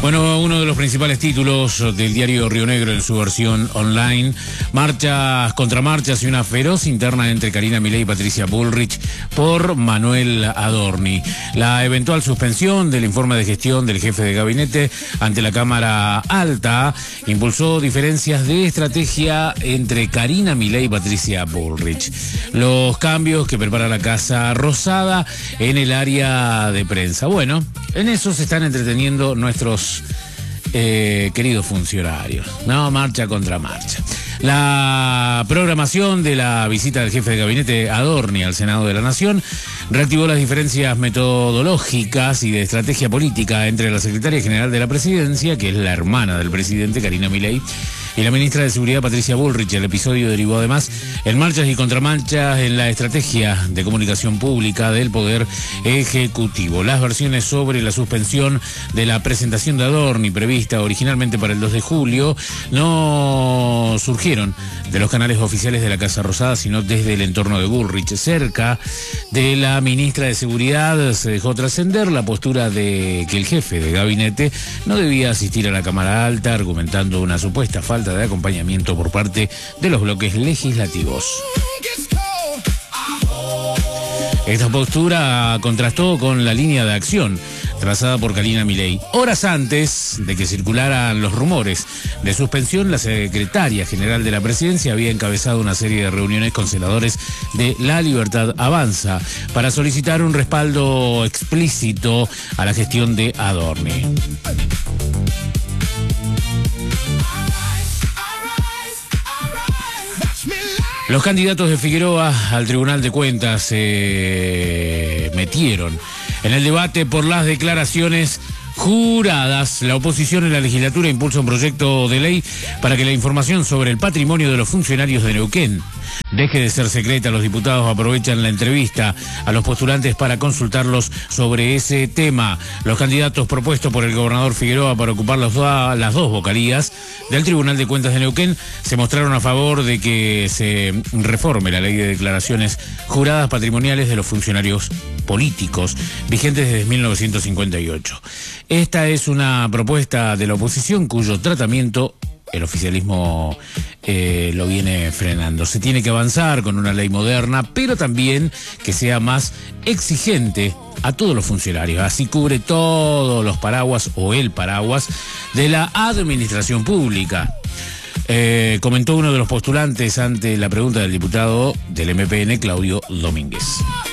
Bueno, uno de los principales títulos del diario Río Negro en su versión online: marchas, contramarchas y una feroz interna entre Karina Milei y Patricia Bullrich por Manuel Adorni. La eventual suspensión del informe de gestión del jefe de gabinete ante la Cámara Alta impulsó diferencias de estrategia entre Karina Milei y Patricia Bullrich. Los cambios que prepara la Casa Rosada en el área de prensa. Bueno, en eso se están entreteniendo nuestros queridos funcionarios, ¿no? Marcha contra marcha. La programación de la visita del jefe de gabinete Adorni al Senado de la Nación reactivó las diferencias metodológicas y de estrategia política entre la secretaria general de la Presidencia, que es la hermana del presidente, Karina Milei, y la ministra de Seguridad, Patricia Bullrich. El episodio derivó además en marchas y contramarchas en la estrategia de comunicación pública del Poder Ejecutivo. Las versiones sobre la suspensión de la presentación de Adorni, prevista originalmente para el 2 de julio, no surgieron de los canales oficiales de la Casa Rosada, sino desde el entorno de Bullrich. Cerca de la ministra de Seguridad se dejó trascender la postura de que el jefe de gabinete no debía asistir a la Cámara Alta, argumentando una supuesta falta de acompañamiento por parte de los bloques legislativos. Esta postura contrastó con la línea de acción trazada por Karina Milei. Horas antes de que circularan los rumores de suspensión, la secretaria general de la Presidencia había encabezado una serie de reuniones con senadores de La Libertad Avanza para solicitar un respaldo explícito a la gestión de Adorni. Los candidatos de Figueroa al Tribunal de Cuentas se metieron en el debate por las declaraciones juradas. La oposición en la legislatura impulsa un proyecto de ley para que la información sobre el patrimonio de los funcionarios de Neuquén deje de ser secreta. Los diputados aprovechan la entrevista a los postulantes para consultarlos sobre ese tema. Los candidatos propuestos por el gobernador Figueroa para ocupar las dos vocalías del Tribunal de Cuentas de Neuquén se mostraron a favor de que se reforme la ley de declaraciones juradas patrimoniales de los funcionarios políticos, vigentes desde 1958. Esta es una propuesta de la oposición cuyo tratamiento el oficialismo lo viene frenando. Se tiene que avanzar con una ley moderna, pero también que sea más exigente a todos los funcionarios. Así cubre todos los paraguas o el paraguas de la administración pública. Comentó uno de los postulantes ante la pregunta del diputado del MPN, Claudio Domínguez.